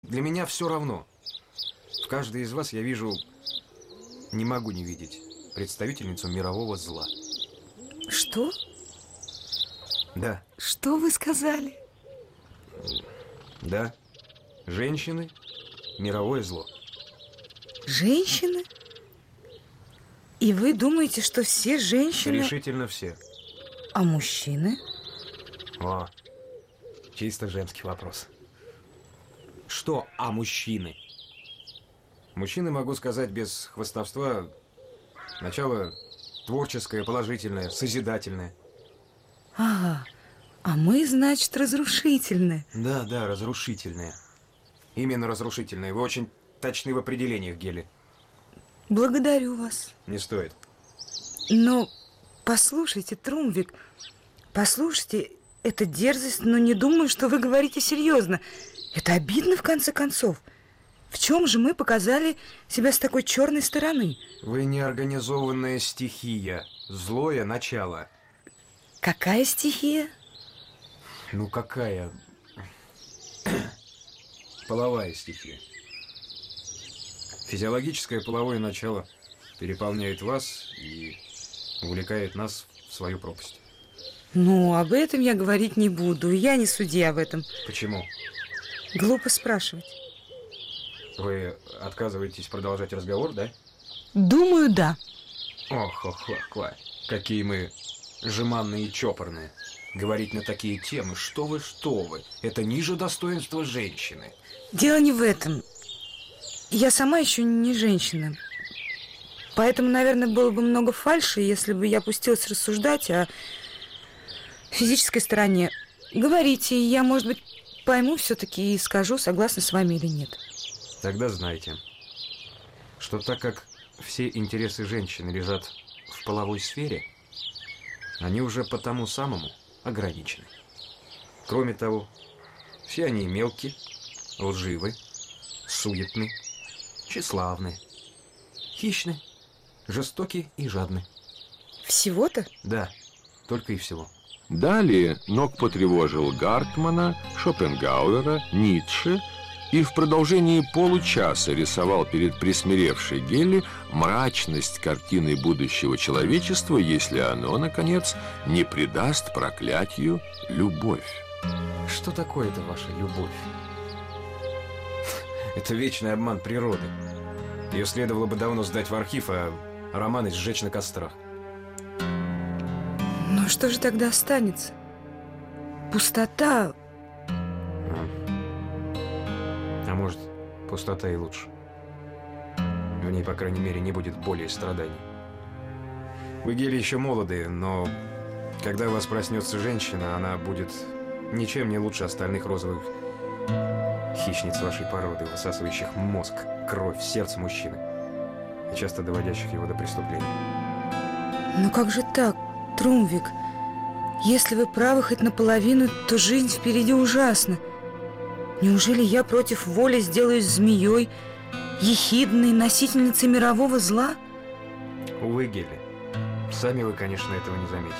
Для меня все равно. В каждой из вас я вижу, не могу не видеть, представительницу мирового зла. Что? Да. Что вы сказали? Да. Женщины – мировое зло. Женщины? И вы думаете, что все женщины... Решительно все. А мужчины? О, чисто женский вопрос. Что «а мужчины»? Мужчины, могу сказать без хвастовства, начало творческое, положительное, созидательное. Ага, а мы, значит, разрушительны. Да, разрушительное. Именно разрушительное. Вы очень точны в определениях, Гели. Благодарю вас. Не стоит. Но послушайте, Трумвик, послушайте, это дерзость, но не думаю, что вы говорите серьезно. Это обидно, в конце концов. В чем же мы показали себя с такой черной стороны? Вы неорганизованная стихия, злое начало. Какая стихия? Ну какая? Половая стихия. Физиологическое половое начало переполняет вас и увлекает нас в свою пропасть. Ну, об этом я говорить не буду. Я не судья в этом. Почему? Глупо спрашивать. Вы отказываетесь продолжать разговор, да? Думаю, да. Ох, какие мы жеманные и чопорные. Говорить на такие темы, что вы. Это ниже достоинства женщины. Дело не в этом. Я сама еще не женщина. Поэтому, наверное, было бы много фальши, если бы я пустилась рассуждать о физической стороне. Говорите, я, может быть, пойму все-таки и скажу, согласна с вами или нет. Тогда знайте, что так как все интересы женщины лежат в половой сфере, они уже по тому самому ограничены. Кроме того, все они мелкие, лживы, суетны, тщеславны, хищны, жестоки и жадны. Всего-то? Да, только и всего. Далее Нок потревожил Гартмана, Шопенгауэра, Ницше и в продолжении получаса рисовал перед присмиревшей Гелли мрачность картины будущего человечества, если оно, наконец, не предаст проклятию любовь. Что такое это ваша любовь? Это вечный обман природы. Ее следовало бы давно сдать в архив, а романы сжечь на кострах. Ну что же тогда останется? Пустота. А может, пустота и лучше. В ней, по крайней мере, не будет боли и страданий. Вы, Гели, еще молоды, но когда у вас проснется женщина, она будет ничем не лучше остальных розовых хищниц вашей породы, высасывающих мозг, кровь, сердце мужчины и часто доводящих его до преступления. Ну как же так, Трумвик? Если вы правы хоть наполовину, то жизнь впереди ужасна. Неужели я против воли сделаюсь змеей, ехидной носительницей мирового зла? Увы, Гели, сами вы, конечно, этого не заметите.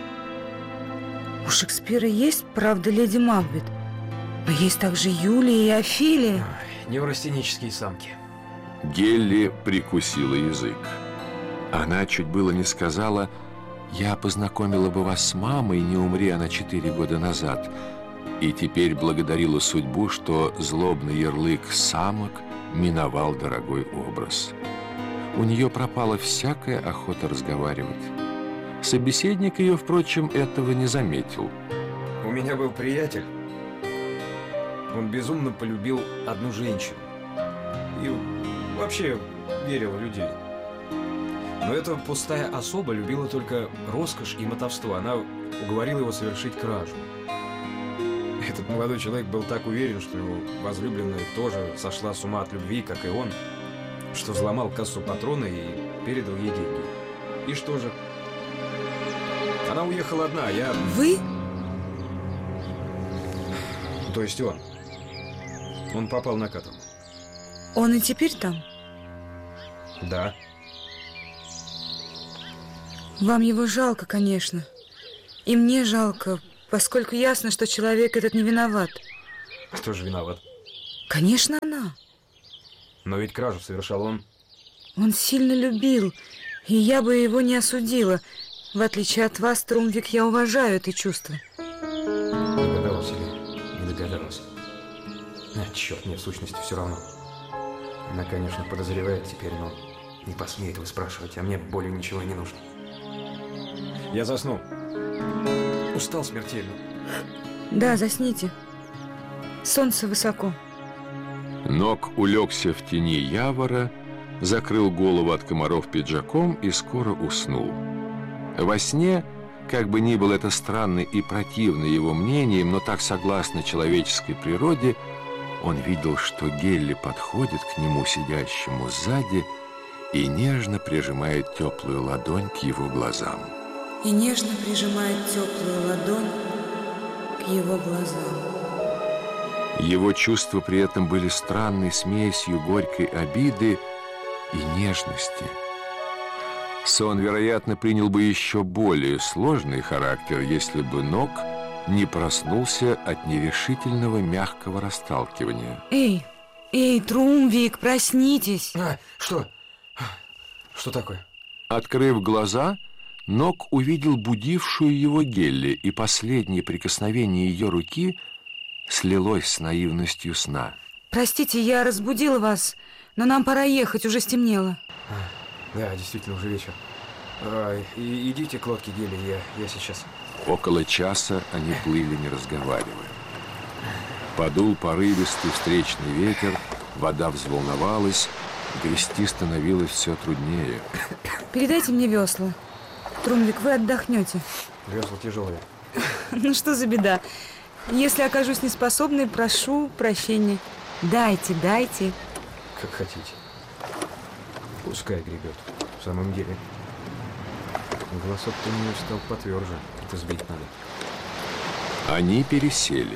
У Шекспира есть, правда, леди Макбет, но есть также Юлия и Офелия. Неврастенические самки. Гелли прикусила язык. Она чуть было не сказала: «Я познакомила бы вас с мамой, не умри она 4 года назад», и теперь благодарила судьбу, что злобный ярлык самок миновал дорогой образ. У нее пропала всякая охота разговаривать. Собеседник ее, впрочем, этого не заметил. У меня был приятель. Он безумно полюбил одну женщину. И вообще верил в людей. Но эта пустая особа любила только роскошь и мотовство. Она уговорила его совершить кражу. Этот молодой человек был так уверен, что его возлюбленная тоже сошла с ума от любви, как и он, что взломал кассу патрона и передал ей деньги. И что же? Она уехала одна, а я... Вы? То есть он. Он попал на каторгу. Он и теперь там? Да. Вам его жалко, конечно. И мне жалко, поскольку ясно, что человек этот не виноват. Кто же виноват? Конечно, она. Но ведь кражу совершал он. Он сильно любил, и я бы его не осудила. В отличие от вас, Трумвик, я уважаю это чувство. Догадалась или не догадалась? Черт, мне в сущности все равно. Она, конечно, подозревает теперь, но не посмеет выспрашивать, а мне более ничего не нужно. Я заснул. Устал смертельно. Да, засните. Солнце высоко. Нок улегся в тени явора, закрыл голову от комаров пиджаком и скоро уснул. Во сне, как бы ни было это странно и противно его мнением, но так согласно человеческой природе, он видел, что Гелли подходит к нему, сидящему сзади, и нежно прижимает теплую ладонь к его глазам. И нежно прижимает теплую ладонь к его глазам. Его чувства при этом были странной смесью горькой обиды и нежности. Сон, вероятно, принял бы еще более сложный характер, если бы Нок не проснулся от нерешительного мягкого расталкивания. Эй, Трумвик, проснитесь! Что? Что такое? Открыв глаза, Нок увидел будившую его Гелли, и последнее прикосновение ее руки слилось с наивностью сна. Простите, я разбудила вас, но нам пора ехать, уже стемнело. Да, действительно, уже вечер. Идите к лодке Гелли, я сейчас. Около часа они плыли, не разговаривая. Подул порывистый встречный ветер, вода взволновалась, грести становилось все труднее. Передайте мне весла. Трумвик, вы отдохнете. Весла тяжелые. Ну что за беда? Если окажусь неспособной, прошу прощения. Дайте. Как хотите. Пускай гребет. В самом деле. Голосок-то у нее стал потверже. Это сбить надо. Они пересели.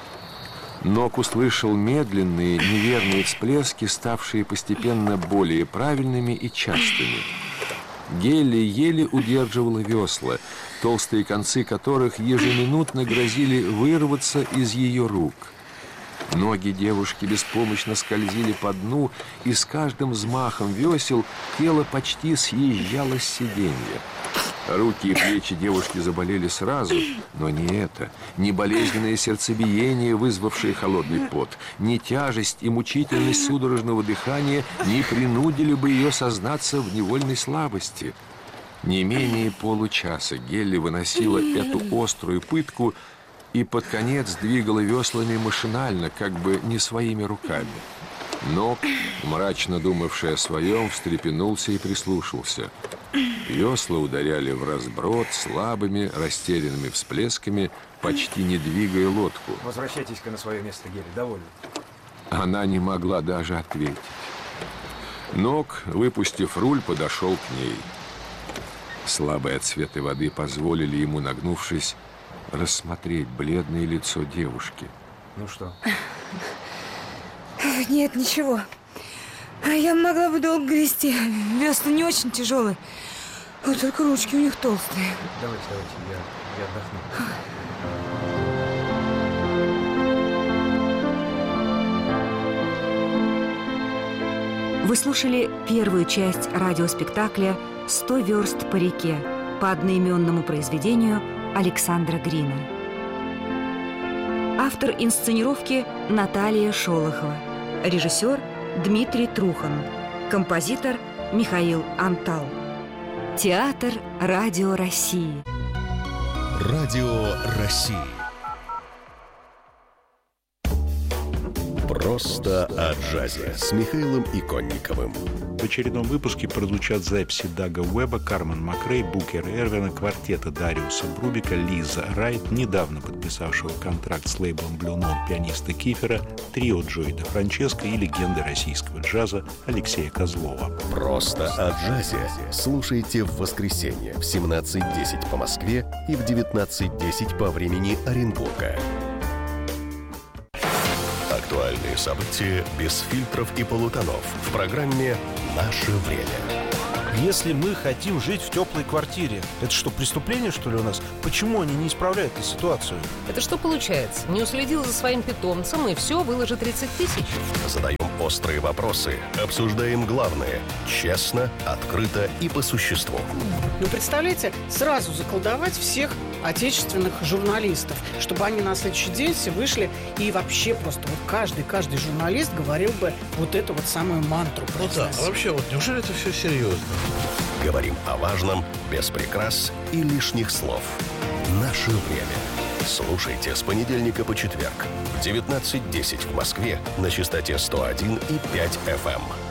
Нок услышал медленные, неверные всплески, ставшие постепенно более правильными и частыми. Гелли еле удерживала весла, толстые концы которых ежеминутно грозили вырваться из ее рук. Ноги девушки беспомощно скользили по дну, и с каждым взмахом весел тело почти съезжало с сиденья. Руки и плечи девушки заболели сразу, но не это, не болезненное сердцебиение, вызвавшее холодный пот, ни тяжесть и мучительность судорожного дыхания не принудили бы ее сознаться в невольной слабости. Не менее получаса Гелли выносила эту острую пытку и под конец двигала веслами машинально, как бы не своими руками. Нок, мрачно думавший о своем, встрепенулся и прислушался. Весла ударяли в разброд слабыми, растерянными всплесками, почти не двигая лодку. Возвращайтесь-ка на свое место, Гелли, довольно. Она не могла даже ответить. Нок, выпустив руль, подошел к ней. Слабые отсветы воды позволили ему, нагнувшись, рассмотреть бледное лицо девушки. Ну что? Нет, ничего. Я могла бы долго грести. Весла не очень тяжелые. Вот только ручки у них толстые. Давайте, я отдохну. Вы слушали первую часть радиоспектакля «100 верст по реке» по одноименному произведению Александра Грина. Автор инсценировки Наталья Шолохова. Режиссер Дмитрий Трухан. Композитор Михаил Антал. Театр Радио России. Радио России. Просто о джазе с Михаилом Иконниковым. В очередном выпуске прозвучат записи Дага Уэба, Кармен Макрей, Букера Эрвина, квартета Дариуса Брубика, Лиза Райт, недавно подписавшего контракт с лейблом Blue Note пианиста Кифера, трио Джои де Франческо и легенды российского джаза Алексея Козлова. Просто о джазе слушайте в воскресенье в 17:10 по Москве и в 19:10 по времени Оренбурга. Актуальные события без фильтров и полутонов в программе «Наше время». Если мы хотим жить в теплой квартире, это что, преступление, что ли, у нас? Почему они не исправляют эту ситуацию? Это что получается? Не уследил за своим питомцем, и все, выложи 30 тысяч? Задаем острые вопросы, обсуждаем главное. Честно, открыто и по существу. Ну, представляете, сразу заколдовать всех отечественных журналистов, чтобы они на следующий день все вышли и вообще просто вот каждый журналист говорил бы вот эту вот самую мантру. Ну да, а вообще вот неужели это все серьезно? Говорим о важном, без прикрас и лишних слов. Наше время. Слушайте с понедельника по четверг в 19:10 в Москве на частоте 101,5 FM.